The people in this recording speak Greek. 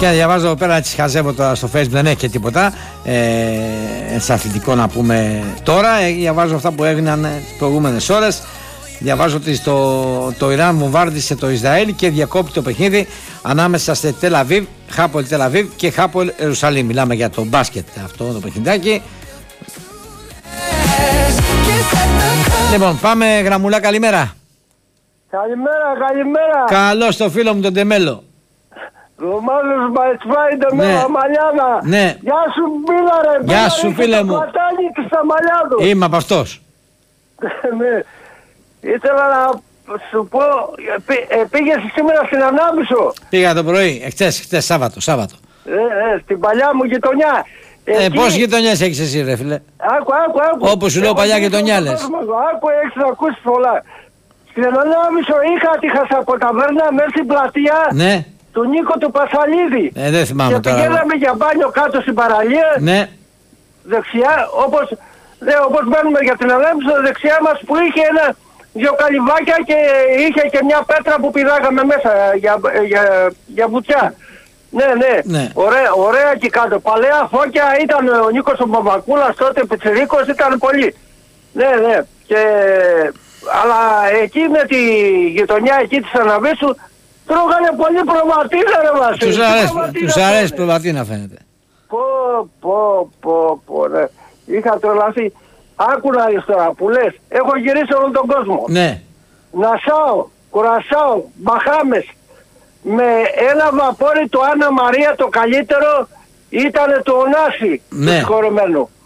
Και διαβάζω εδώ πέρα, έτσι χαζεύω τώρα στο Facebook, δεν έχει και τίποτα σε αθλητικό να πούμε τώρα. Διαβάζω αυτά που έγιναν τις προηγούμενες ώρες. Διαβάζω ότι το Ιράν βομβάρδισε το Ισραήλ και διακόπτει το παιχνίδι ανάμεσα σε Τελαβίβ, Χάπολ Τελαβίβ και Χάπολ Ιερουσαλήμ. Μιλάμε για το μπάσκετ αυτό το παιχνιδάκι. Λοιπόν, πάμε γραμμουλά, καλημέρα. Καλημέρα. Καλώς το φίλο μου τον Τεμέλο. Ρωμάνος Μπαϊτσφάι, Τεμέλο, Μαλιάνα. Ναι. Γεια σου φίλε ρε. Γεια σου φίλε μου. Πατάνι και στα μαλλιά του. Είμαι από αυτός. Ναι. Ήθελα να σου πω, πήγες σήμερα στην Ανάμισο. Πήγα το πρωί, χτες Σάββατο. Στην παλιά μου γειτονιά. Πόσες γειτονιές έχεις εσύ ρε φίλε? Άκου. Όπως σου λέω παλιά γειτονιά λες. Άκου, έχεις να ακούσεις πολλά. Στην Ανάμισο είχα τη χασαποταβέρνα μέσα στην πλατεία. Ναι. Του Νίκο του Πασαλίδη. Δεν θυμάμαι και τώρα. Και πηγαίναμε για μπάνιο κάτω στην παραλία. Ναι. Δεξιά, όπως μπαίνουμε για την Ανάμισο, δεξιά μας που είχε δύο καλυβάκια και είχε και μια πέτρα που πηδάγαμε μέσα για βουτσιά. Ναι. Ωραία και κάτω. Παλαιά φώκια ήταν ο Νίκος ο Μπαμπακούλας τότε, πιτσιρίκος, ήταν πολύ. Ναι. Αλλά εκεί με τη γειτονιά εκεί της Αναβίσου τρώγανε πολύ προβατίνα ρε Βασίλη. Τους αρέσει προβατίνα φαίνεται. Πω, ναι. Είχα τρελαθεί. Άκου να δεις τώρα που λες, έχω γυρίσει όλο τον κόσμο. Ναι. Νασάο, Κουρασάο, Μπαχάμες. Με ένα βαπόρι του Άννα Μαρία το καλύτερο ήταν το Ωνάσι, ναι. του συγχωρεμένου.